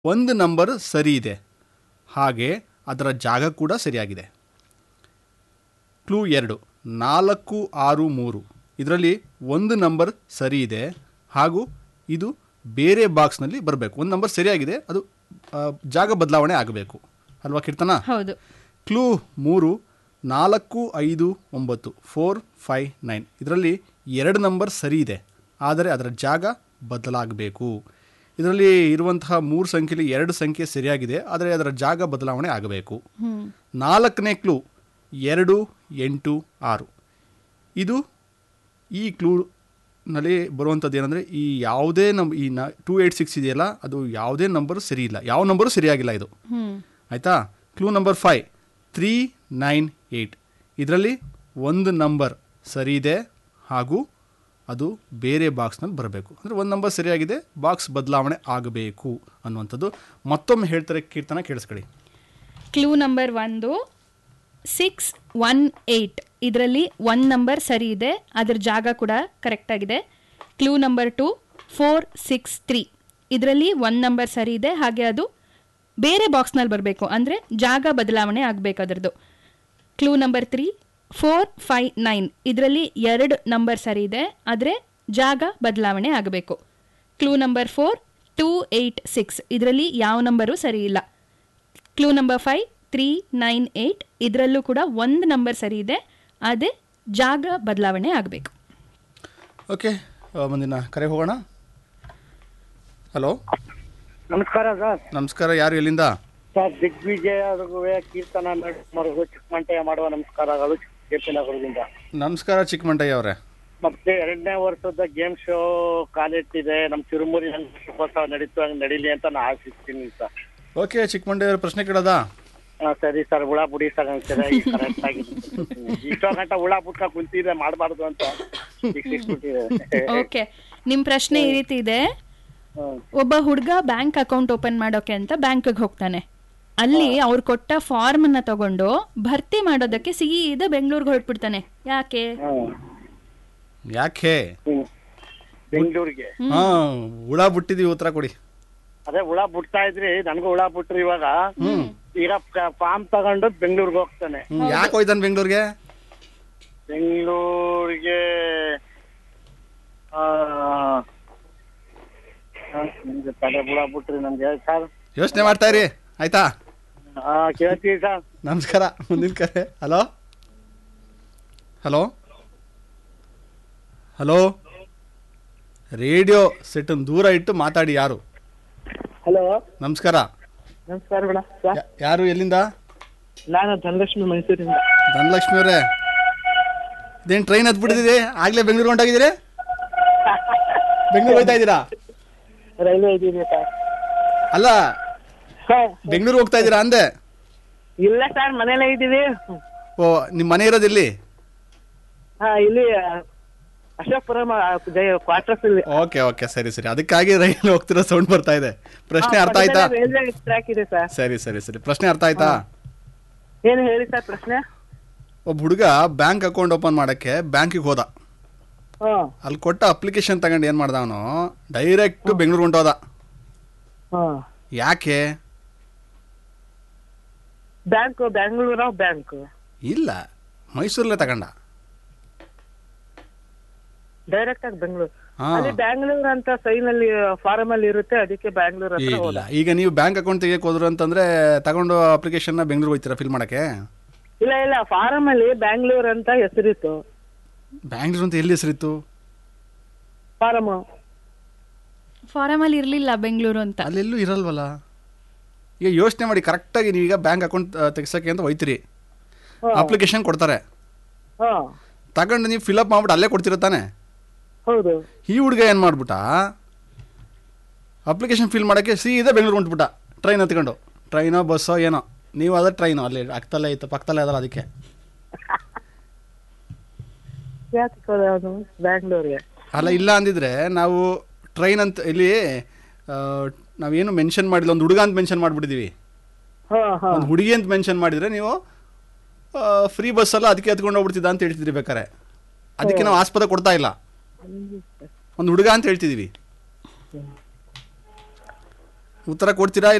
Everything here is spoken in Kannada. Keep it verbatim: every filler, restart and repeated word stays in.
ಒಂದು ನಂಬರ್ ಸರಿ ಇದೆ, ಹಾಗೆ ಅದರ ಜಾಗ ಕೂಡ ಸರಿಯಾಗಿದೆ. ಕ್ಲೂ ಎರಡು, ನಾಲ್ಕು ಆರು ಮೂರು. ಇದರಲ್ಲಿ ಒಂದು ನಂಬರ್ ಸರಿ ಇದೆ ಹಾಗೂ ಇದು ಬೇರೆ ಬಾಕ್ಸ್ನಲ್ಲಿ ಬರಬೇಕು. ಒಂದು ನಂಬರ್ ಸರಿಯಾಗಿದೆ, ಅದು ಜಾಗ ಬದಲಾವಣೆ ಆಗಬೇಕು ಅಲ್ವಾ ಕೀರ್ತನ? ಹೌದು. ಕ್ಲೂ ಮೂರು, ನಾಲ್ಕು ಐದು ಒಂಬತ್ತು, ಫೋರ್ ಫೈ ನೈನ್. ಇದರಲ್ಲಿ ಎರಡು ನಂಬರ್ ಸರಿ ಇದೆ, ಆದರೆ ಅದರ ಜಾಗ ಬದಲಾಗಬೇಕು. ಇದರಲ್ಲಿ ಇರುವಂತಹ ಮೂರು ಸಂಖ್ಯೆಯಲ್ಲಿ ಎರಡು ಸಂಖ್ಯೆ ಸರಿಯಾಗಿದೆ, ಆದರೆ ಅದರ ಜಾಗ ಬದಲಾವಣೆ ಆಗಬೇಕು. ನಾಲ್ಕನೇ ಕ್ಲೂ ಎರಡು ಎಂಟು ಆರು. ಇದು ಈ ಕ್ಲೂನಲ್ಲಿ ಬರುವಂಥದ್ದು ಏನಂದರೆ, ಈ ಯಾವುದೇ ನಂಬ ಈ ನ ಟೂ ಏಯ್ಟ್ ಸಿಕ್ಸ್ ಇದೆಯಲ್ಲ, ಅದು ಯಾವುದೇ ನಂಬರು ಸರಿ ಇಲ್ಲ, ಯಾವ ನಂಬರು ಸರಿಯಾಗಿಲ್ಲ ಇದು. ಆಯಿತಾ? Clue number five, three nine eight. ಇದರಲ್ಲಿ ಒಂದು ನಂಬರ್ ಸರಿ ಇದೆ ಹಾಗೂ ಅದು ಬೇರೆ ಬಾಕ್ಸ್ನಲ್ಲಿ ಬರಬೇಕು. ಅಂದರೆ ಒಂದು ನಂಬರ್ ಸರಿಯಾಗಿದೆ, ಬಾಕ್ಸ್ ಬದಲಾವಣೆ ಆಗಬೇಕು ಅನ್ನುವಂಥದ್ದು. ಮತ್ತೊಮ್ಮೆ ಹೇಳ್ತಾರೆ ಕೀರ್ತನ, ಕೇಳಿಸ್ಕೊಳ್ಳಿ. ಕ್ಲೂ ನಂಬರ್ ಒಂದು ಸಿಕ್ಸ್ ಒನ್ ಏಯ್ಟ್. ಇದರಲ್ಲಿ ಒನ್ ನಂಬರ್ ಸರಿ ಇದೆ, ಅದರ ಜಾಗ ಕೂಡ ಕರೆಕ್ಟ್ ಆಗಿದೆ. Clue number two four six three. ಇದರಲ್ಲಿ ಒನ್ ನಂಬರ್ ಸರಿ ಇದೆ, ಹಾಗೆ ಅದು ಬೇರೆ ಬಾಕ್ಸ್ನಲ್ಲಿ ಬರಬೇಕು, ಅಂದರೆ ಜಾಗ ಬದಲಾವಣೆ ಆಗಬೇಕು ಅದರದ್ದು. Clue number three four five nine. ಇದರಲ್ಲಿ ಎರಡು ನಂಬರ್ ಸರಿ ಇದೆ, ಆದರೆ ಜಾಗ ಬದಲಾವಣೆ ಆಗಬೇಕು. Clue number four two eight six. ಇದರಲ್ಲಿ ಯಾವ ನಂಬರು ಸರಿ ಇಲ್ಲ. Clue number five three nine eight. ಇದರಲ್ಲೂ ಕೂಡ ಒಂದು ನಂಬರ್ ಸರಿ ಇದೆ, ಅದೇ ಜಾಗ ಬದಲಾವಣೆ ಆಗಬೇಕು. ಓಕೆ, ಮುಂದಿನ ಕರೆ ಹೋಗೋಣ. ಹಲೋ, ನಮಸ್ಕಾರ ಸರ್. ನಮಸ್ಕಾರ. ಯಾರು, ಎಲ್ಲಿಂದ? ಸರ್, ದಿಗ್ವಿಜಯಗೂ ಕೀರ್ತನ ನಡುವರೆಗೂ ಚಿಕ್ಕಮಂಟಯ್ಯ ಮಾಡುವ ನಮಸ್ಕಾರಗಳು ಕೆಪಿ ನಗರದಿಂದ. ನಮಸ್ಕಾರ ಚಿಕ್ಕಮಂಟಯ್ಯ ಅವರೇ. ಮತ್ತೆ ಎರಡನೇ ವರ್ಷದ ಗೇಮ್ ಶೋ ಕಾಲಿಟ್ಟಿದೆ, ನಮ್ಮ ತಿರುಮೂರಿನಲ್ಲಿ ಶುಭೋತ್ಸವ ನಡೀತು, ಹಂಗೆ ನಡೀಲಿ ಅಂತ ನಾನು ಆಶಿಸ್ತೀನಿ ಸರ್. ಓಕೆ ಚಿಕ್ಕಮಂಟಯ್ಯ ಅವ್ರ ಪ್ರಶ್ನೆ ಕೇಳೋದಾ? ಹಾಂ ಸರಿ ಸರ್. ಹುಳ ಬುಡಿ ಸರ್ ಸರಿಯಾಗಿ ಕರೆಕ್ಟ್ ಆಗಿದೆ. ಇಷ್ಟೋ ಗಂಟೆ ಹುಳ ಬುಟ್ಕ ಕುಂತಿದೆ, ಮಾಡಬಾರ್ದು ಅಂತ ಸಿಕ್ಬಿಟ್ಟಿದೆ. ಓಕೆ, ನಿಮ್ಮ ಪ್ರಶ್ನೆ ಈ ರೀತಿ ಇದೆ. ಒಬ್ಬ ಹುಡುಗ ಬ್ಯಾಂಕ್ ಅಕೌಂಟ್ ಓಪನ್ ಮಾಡೋಕೆ ಅಂತ ಬ್ಯಾಂಕ್ಗೆ ಹೋಗ್ತಾನೆ. ಅಲ್ಲಿ ಅವ್ರು ಕೊಟ್ಟ ಫಾರ್ಮ್ ಅನ್ನ ತಗೊಂಡು ಭರ್ತಿ ಮಾಡೋದಕ್ಕೆ ಸೀದಾ ಬೆಂಗಳೂರಿಗೆ ಹೊರಟ್ಬಿಡ್ತಾನೆ. ಯಾಕೆ? ಯಾಕೆ ಬೆಂಗಳೂರಿಗೆ? ಹಾ, ಹುಳ ಬಿಟ್ಟಿದೀವಿ, ಉತ್ತರ ಕೊಡಿ. ಅದೇ ಹುಳ ಬಿಡ್ತಾ ಇದ್ರಿ, ನನ್ಗೂ ಹುಳ ಬಿಟ್ರಿ. ಇವಾಗ ಈಗ ಫಾರ್ಮ್ ತಗೊಂಡು ಬೆಂಗಳೂರಿಗೆ ಹೋಗ್ತಾನೆ. ಯಾಕೆ ಹೋಯ್ತಾನೆ ಬೆಂಗಳೂರಿಗೆ? ಬೆಂಗಳೂರಿಗೆ ತಲೆ ಹುಳ ಬಿಟ್ರಿ ನಮ್ಗೆ ಸರ್. ಯೋಚನೆ ಮಾಡ್ತಾ ಇರಿ, ಆಯ್ತಾ? ಹಾ, ಕೇಳ್ತೀವಿ ಸರ್. ನಮಸ್ಕಾರ. ಮುಂದಿನ ಕರೆ. ಹಲೋ ಹಲೋ ಹಲೋ ರೇಡಿಯೋ ಸೆಟ್ಟನ್ನು ದೂರ ಇಟ್ಟು ಮಾತಾಡಿ. ಯಾರು? ಹಲೋ, ನಮಸ್ಕಾರ. ನಮಸ್ಕಾರ ಮೇಡಮ್. ಯಾರು, ಎಲ್ಲಿಂದ? ನಾನು ಧನಲಕ್ಷ್ಮಿ, ಮೈಸೂರಿಂದ. ಧನಲಕ್ಷ್ಮಿ ಅವರೇ, ಇದೇನು ಟ್ರೈನ್ ಹತ್ಬಿಟ್ಟಿದೆ? ಆಗ್ಲೇ ಬೆಂಗಳೂರು ಹೊಂಟಾಗಿದ್ದೀರಿ? ಬೆಂಗಳೂರು ಹೋಗ್ತಾ ಇದ್ದೀರಾ? ರೈಲ್ವೆ ಇದೀನಿ ಸರ್. ಅಲ್ಲ, ಬೆಂಗಳೂರು ಹೋಗ್ತಾ ಇದ್ದೀರಾ ಅಂದೆ? ಇಲ್ಲ ಸರ್, ಮನೇಲೇ ಇದ್ದೀವಿ. ಓ, ನಿಮ್ಮ ಮನೆ ಇರೋದು ಎಲ್ಲಿ? ಹಾ, ಇಲ್ಲಿ ಅಶೋಕಪುರಂ ಕ್ವಾರ್ಟರ್ಸ್ ಇಲ್ಲಿ. ಓಕೆ ಓಕೆ, ಸರಿ ಸರಿ. ಅದಕ್ಕಾಗಿ ರೈಲ್ ಹೋಗ್ತಿರೋ ಸೌಂಡ್ ಬರ್ತಾ ಇದೆ. ಪ್ರಶ್ನೆ ಅರ್ಥ ಆಯ್ತಾ? ರೈಲ್ವೆ ಟ್ರ್ಯಾಕ್ ಇದೆ ಸರ್. ಸರಿ ಸರಿ ಸರಿ, ಪ್ರಶ್ನೆ ಅರ್ಥ ಆಯ್ತಾ? ಏನು ಹೇಳಿ ಸರ್ ಪ್ರಶ್ನೆ? ಒಬ್ಬ ಹುಡುಗ ಬ್ಯಾಂಕ್ ಅಕೌಂಟ್ ಓಪನ್ ಮಾಡಕ್ಕೆ ಬ್ಯಾಂಕಿಗೆ ಹೋದ. ಅಲ್ಲಿ ಕೊಟ್ಟ ಅಪ್ಲಿಕೇಶನ್ ತಗೊಂಡು ಏನ್ ಮಾಡ್ದ, ಅವನು ಡೈರೆಕ್ಟ್ ಬೆಂಗಳೂರು ಹೊಂಟೋದ. ಯಾಕೆ? ಬ್ಯಾಂಕ್ ಬೆಂಗಳೂರು ಬ್ಯಾಂಕ್ ಇಲ್ಲ, ಮೈಸೂರಲ್ಲೇ ತಗೊಂಡ ಡೈರೆಕ್ಟ್ ಆಗಿ ಬೆಂಗಳೂರು. ಅಲ್ಲಿ ಬ್ಯಾಂಗ್ಳೂರ್ ಅಂತ ಸೈನ್ ಅಲ್ಲಿ ಫಾರಂ ಅಲ್ಲಿ ಇರುತ್ತೆ, ಅದಕ್ಕೆ ಬ್ಯಾಂಗ್ಳೂರ್ ಅಂತ ಇಲ್ಲ. ಈಗ ನೀವು ಬ್ಯಾಂಕ್ ಅಕೌಂಟ್ ತೆಗಿಯಕ್ಕೆ ಹೋದ್ರು ಅಂತಂದ್ರೆ ತಗೊಂಡು ಅಪ್ಲಿಕೇಶನ್ ಬೆಂಗಳೂರು ಹೋಗ್ತೀರಾ ಫಿಲ್ ಮಾಡಕ್ಕೆ? ಇಲ್ಲ ಇಲ್ಲ, ಫಾರಂ ಅಲ್ಲಿ ಬ್ಯಾಂಗ್ಳೂರ್ ಅಂತ ಹೆಸರಿತ್ತು. ಬ್ಯಾಂಗ್ಳೂರ್ ಅಂತ ಎಲ್ಲಿ ಹೆಸರಿತ್ತು? ಫಾರಂ ಫಾರಂ ಅಲ್ಲಿ ಇರ್ಲಿಲ್ಲ ಬೆಂಗಳೂರು ಅಂತ. ಅಲ್ಲೆಲ್ಲೂ ಇರಲ್ವಲ್ಲ. ಈಗ ಯೋಚನೆ ಮಾಡಿ ಕರೆಕ್ಟಾಗಿ, ನೀವೀಗ ಬ್ಯಾಂಕ್ ಅಕೌಂಟ್ ತೆಗ್ಸಕ್ಕೆ ಅಂತ ಹೋಯ್ತೀರಿ, ಅಪ್ಲಿಕೇಶನ್ ಕೊಡ್ತಾರೆ, ತಗೊಂಡು ನೀವು ಫಿಲ್ಅಪ್ ಮಾಡ್ಬಿಟ್ಟು ಅಲ್ಲೇ ಕೊಡ್ತಿರ ತಾನೆ? ಹೌದು. ಈ ಹುಡುಗ ಏನು ಮಾಡ್ಬಿಟ್ಟ, ಅಪ್ಲಿಕೇಶನ್ ಫಿಲ್ ಮಾಡೋಕ್ಕೆ ಸೀದಾ ಬೆಂಗಳೂರು ಹೊಂಟ್ಬಿಟ್ಟ, ಟ್ರೈನ್ ಹತ್ಕೊಂಡು. ಟ್ರೈನೋ ಬಸ್ಸೋ ಏನೋ, ನೀವು ಅದೇ ಟ್ರೈನು ಅಲ್ಲಿ ಆಗ್ತಲ್ಲೇ ಇತ್ತು, ಪಕ್ಕದಲ್ಲೇ ಅದಲ್ಲ, ಅದಕ್ಕೆ ಬ್ಯಾಂಗ್ಳೂರ್ಗೆ ಅಲ್ಲ. ಇಲ್ಲ ಅಂದಿದ್ರೆ ನಾವು ಟ್ರೈನ್ ಅಂತ ಇಲ್ಲಿ ನಾವೇನು ಮೆನ್ಷನ್ ಮಾಡಿಲ್ಲ, ಒಂದು ಹುಡುಗ ಅಂತ ಮೆನ್ಷನ್ ಮಾಡಿಬಿಟ್ಟಿದ್ದೀವಿ. ಒಂದು ಹುಡುಗಿ ಅಂತ ಮೆನ್ಷನ್ ಮಾಡಿದರೆ ನೀವು ಫ್ರೀ ಬಸ್ಸಲ್ಲ ಅದಕ್ಕೆ ಹತ್ಕೊಂಡು ಹೋಗ್ಬಿಡ್ತಿದ್ದ ಅಂತ ಹೇಳ್ತಿದ್ರಿ ಬೇಕಾರೆ. ಅದಕ್ಕೆ ನಾವು ಆಸ್ಪದ ಕೊಡ್ತಾ ಇಲ್ಲ, ಒಂದು ಹುಡುಗ ಅಂತ ಹೇಳ್ತಿದ್ದೀವಿ. ಉತ್ತರ ಕೊಡ್ತೀರಾ?